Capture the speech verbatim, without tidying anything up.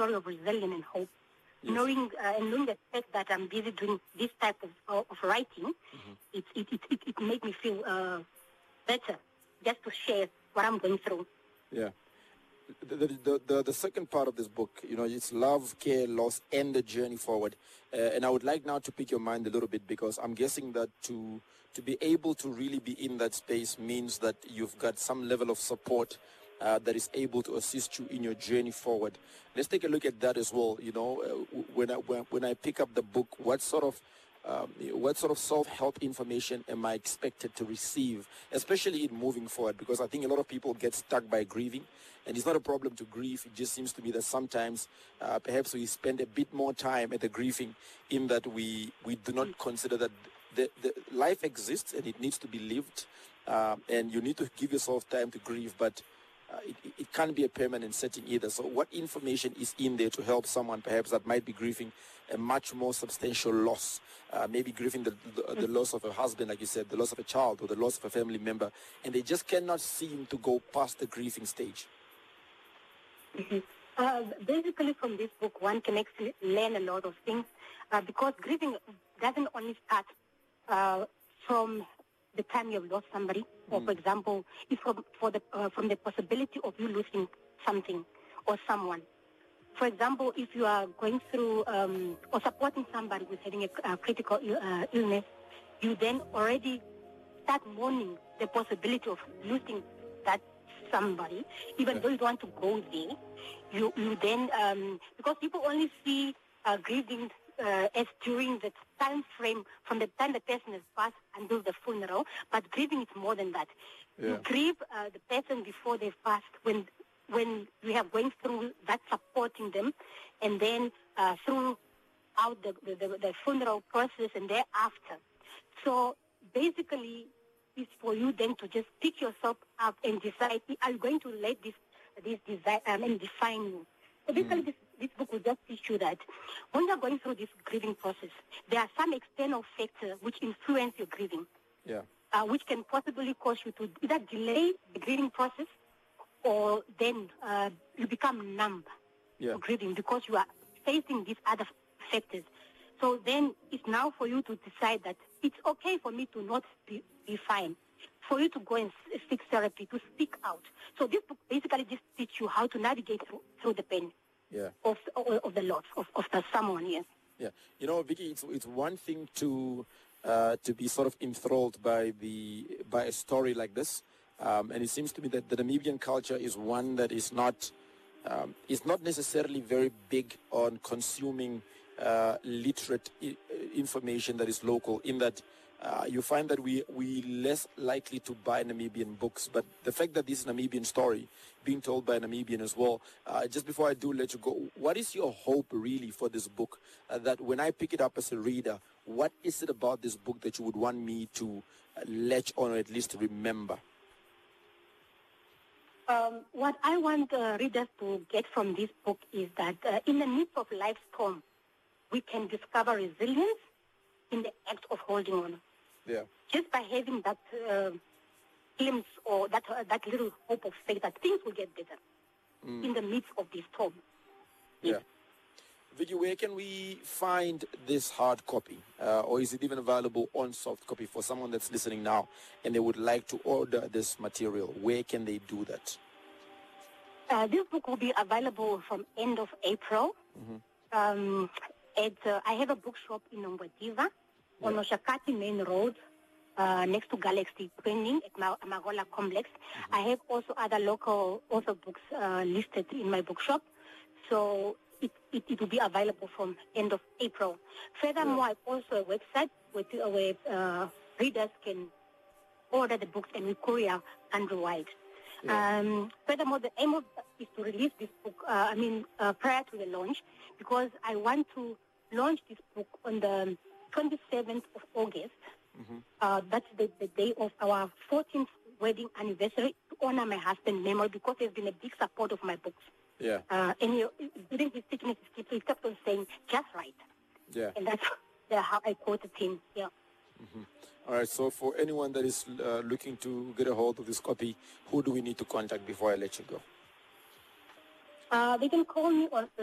story of resilience and hope. Yes. Knowing uh, and knowing the fact that I'm busy doing this type of of, of writing, Mm-hmm. it, it it it it made me feel uh, better just to share what I'm going through. Yeah. The, the, the, the, the second part of this book, you know, it's love, care, loss, and the journey forward. Uh, and I would like now to pick your mind a little bit, because I'm guessing that to to be able to really be in that space means that you've got some level of support uh, that is able to assist you in your journey forward. Let's take a look at that as well. You know, uh, when I when, when I pick up the book, what sort of Um, what sort of self-help information am I expected to receive, especially in moving forward? Because I think a lot of people get stuck by grieving, and it's not a problem to grieve. It just seems to be that sometimes uh, perhaps we spend a bit more time at the grieving, in that we, we do not consider that the, the life exists and it needs to be lived, uh, and you need to give yourself time to grieve, but Uh, it, it can't be a permanent setting either. So what information is in there to help someone perhaps that might be grieving a much more substantial loss, uh, maybe grieving the, the, the loss of a husband, like you said, the loss of a child, or the loss of a family member, and they just cannot seem to go past the grieving stage? Mm-hmm. Uh, basically, from this book, one can actually learn a lot of things, uh, because grieving doesn't only start uh, from the time you've lost somebody, or Mm. for example, it's from, for the, uh, from the possibility of you losing something or someone. For example, if you are going through um, or supporting somebody who's having a, a critical Ill, uh, illness, you then already start mourning the possibility of losing that somebody, even Yeah. though you don't want to go there. You, you then, um, because people only see uh, grieving uh, as during the time frame from the time the person has passed until the funeral, but grieving is more than that. Yeah. You grieve uh, the person before they've passed, when when we are going through that, supporting them, and then uh, throughout the, the, the, the funeral process and thereafter. So basically, it's for you then to just pick yourself up and decide, are you going to let this this design um, and define you? So basically, Mm. this, this book will just teach you that when you're going through this grieving process, there are some external factors which influence your grieving, Yeah. uh, which can possibly cause you to either delay the grieving process, or then uh, you become numb Yeah. to grieving because you are facing these other factors. So then it's now for you to decide that it's okay for me to not be, be fine, for you to go and s- seek therapy, to speak out. So this book basically just teaches you how to navigate through, through the pain Yeah. of, of, of the loss of, of the someone, yes. Yeah, you know, Vicky, it's it's one thing to uh, to be sort of enthralled by the by a story like this, um, and it seems to me that the Namibian culture is one that is not um, is not necessarily very big on consuming uh, literate I- information that is local. In that, uh, you find that we we less likely to buy Namibian books, but the fact that this Namibian story being told by a Namibian as well. Uh, just before I do let you go, what is your hope really for this book? Uh, that when I pick it up as a reader, what is it about this book that you would want me to uh, latch on, or at least remember? Um, what I want uh, readers to get from this book is that uh, in the midst of life's storm, we can discover resilience in the act of holding on. Yeah. Just by having that uh, glimpse or that uh, that little hope of faith that things will get better Mm. in the midst of this storm. Yeah. Vicky, where can we find this hard copy? Uh, or is it even available on soft copy for someone that's listening now and they would like to order this material? Where can they do that? Uh, this book will be available from end of April. Mm-hmm. Um, at, uh, I have a bookshop in Ongwediva on Yeah. Oshakati Main Road, uh, next to Galaxy Printing at Ma- Magola Complex. Mm-hmm. I have also other local author books uh, listed in my bookshop. So it, it, it will be available from end of April. Furthermore, I have also a website where, where uh, readers can order the books and we courier countrywide. Yeah. Um, furthermore, the aim of is to release this book, uh, I mean, uh, prior to the launch, because I want to launch this book on the twenty-seventh of August. Mm-hmm. Uh, that's the, the day of our fourteenth wedding anniversary, to honor my husband's memory, because he's been a big support of my books. Yeah. Uh, and he, during his sickness, he kept on saying, just write. Yeah. And that's the, how I quoted him, yeah. Mm-hmm. All right, so for anyone that is uh, looking to get a hold of this copy, who do we need to contact before I let you go? Uh, they can call me on